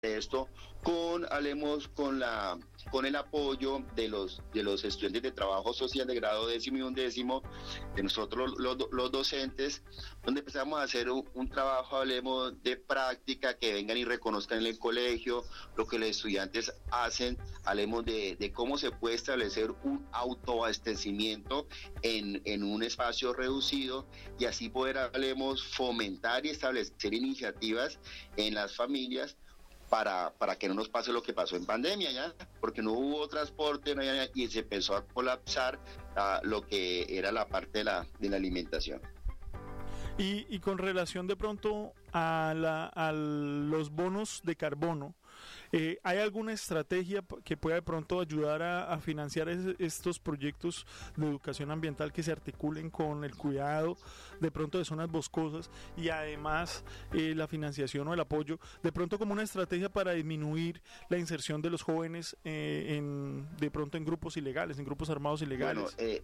esto con el apoyo de los estudiantes de trabajo social de grado 10º y 11º, de nosotros los docentes, donde empezamos a hacer un trabajo, hablemos de práctica, que vengan y reconozcan en el colegio lo que los estudiantes hacen, hablemos de cómo se puede establecer un autoabastecimiento en un espacio reducido, y así poder, hablemos, fomentar y establecer iniciativas en las familias para que no nos pase lo que pasó en pandemia, ¿ya? Porque no hubo transporte, y se empezó a colapsar lo que era la parte de la alimentación. Y con relación de pronto a los bonos de carbono, ¿hay alguna estrategia que pueda de pronto ayudar a financiar estos proyectos de educación ambiental que se articulen con el cuidado de pronto de zonas boscosas y además la financiación o el apoyo, de pronto como una estrategia para disminuir la inserción de los jóvenes de pronto en grupos ilegales, en grupos armados ilegales? Bueno,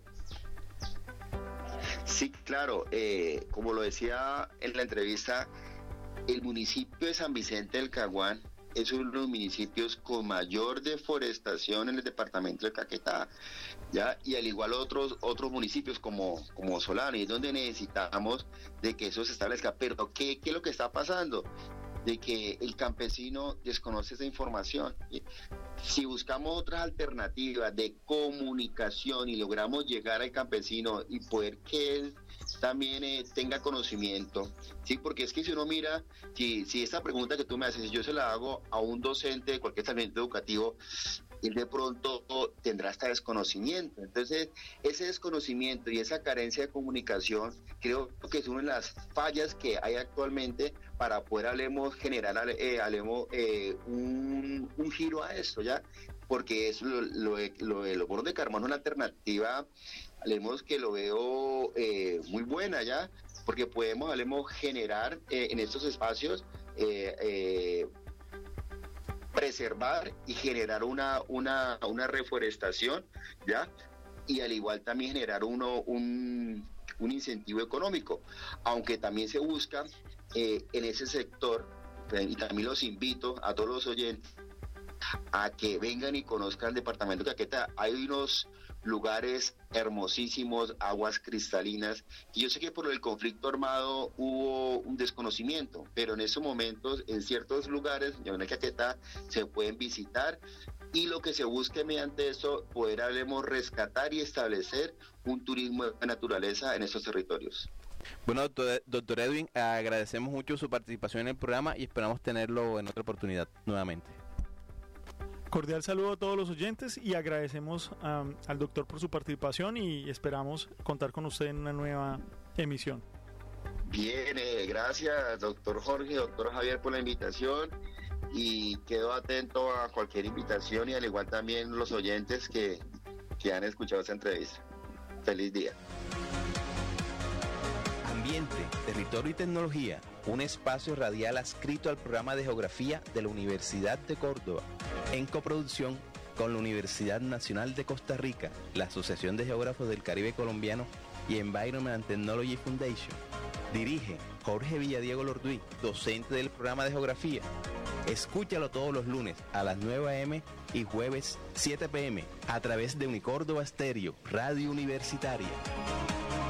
sí, claro, como lo decía en la entrevista, el municipio de San Vicente del Caguán es uno de los municipios con mayor deforestación en el departamento de Caquetá, ¿ya? Y al igual otros municipios como Solano, y es donde necesitamos de que eso se establezca. Pero ¿qué es lo que está pasando? De que el campesino desconoce esa información. Si buscamos otras alternativas de comunicación y logramos llegar al campesino y poder que él también tenga conocimiento, ¿sí? Porque es que si uno mira, si esta pregunta que tú me haces, yo se la hago a un docente de cualquier establecimiento educativo, él de pronto tendrá hasta desconocimiento. Entonces, ese desconocimiento y esa carencia de comunicación creo que es una de las fallas que hay actualmente para poder, generar un giro a esto, ¿ya? Porque es lo de los bonos de carbono es una alternativa, que lo veo muy buena, ¿ya? Porque podemos, generar en estos espacios preservar y generar una reforestación, ¿ya? Y al igual también generar un incentivo económico, aunque también se busca en ese sector, y también los invito a todos los oyentes a que vengan y conozcan el departamento de Caquetá. Hay unos lugares hermosísimos, aguas cristalinas, y yo sé que por el conflicto armado hubo un desconocimiento, pero en estos momentos en ciertos lugares en Caquetá se pueden visitar, y lo que se busque mediante eso, poder, rescatar y establecer un turismo de naturaleza en estos territorios. Bueno, doctor Edwin, agradecemos mucho su participación en el programa y esperamos tenerlo en otra oportunidad nuevamente. Cordial saludo a todos los oyentes y agradecemos al doctor por su participación y esperamos contar con usted en una nueva emisión. Bien, gracias doctor Jorge, doctor Javier por la invitación, y quedo atento a cualquier invitación, y al igual también los oyentes que han escuchado esta entrevista. Feliz día. Ambiente, Territorio y Tecnología, un espacio radial adscrito al programa de Geografía de la Universidad de Córdoba, en coproducción con la Universidad Nacional de Costa Rica, la Asociación de Geógrafos del Caribe Colombiano y Environment and Technology Foundation. Dirige Jorge Villadiego Lorduy, docente del programa de Geografía. Escúchalo todos los lunes a las 9 a.m. y jueves 7 p.m. a través de Unicórdoba Estéreo, Radio Universitaria.